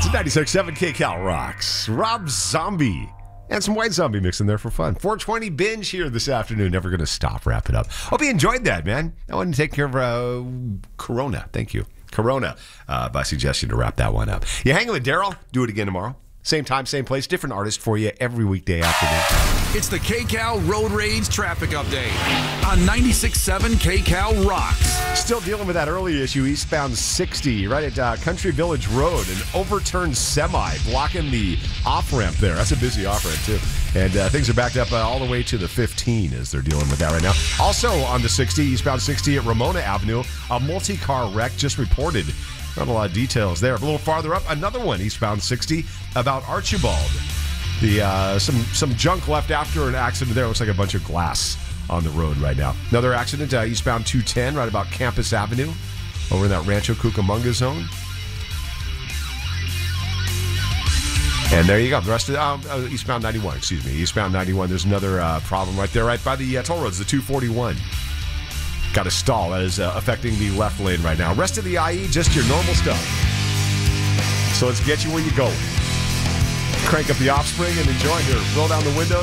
96.7 KCal rocks. Rob Zombie. And some White Zombie mix in there for fun. 420 binge here this afternoon. Never going to stop. Wrap it up. Hope you enjoyed that, man. I wanted to take care of Corona. Thank you. Corona, by suggestion to wrap that one up. You hanging with Daryl? Do it again tomorrow. Same time, same place. Different artist for you every weekday afternoon. It's the KCal Road Rage Traffic Update on 96.7 KCal Rocks. Still dealing with that early issue, eastbound 60, right at Country Village Road. An overturned semi blocking the off-ramp there. That's a busy off-ramp, too. And things are backed up all the way to the 15 as they're dealing with that right now. Also on the 60, eastbound 60 at Ramona Avenue, a multi-car wreck just reported. Not a lot of details there. A little farther up, another one, eastbound 60, about Archibald. Some junk left after an accident there. Looks like a bunch of glass on the road right now. Another accident, eastbound 210, right about Campus Avenue, over in that Rancho Cucamonga zone. And there you go. The rest of eastbound 91, excuse me. Eastbound 91, there's another problem right there, right by the toll roads, the 241. Got a stall that is affecting the left lane right now. Rest of the IE, just your normal stuff. So let's get you where you go. Crank up the Offspring and enjoy here. Roll down the window.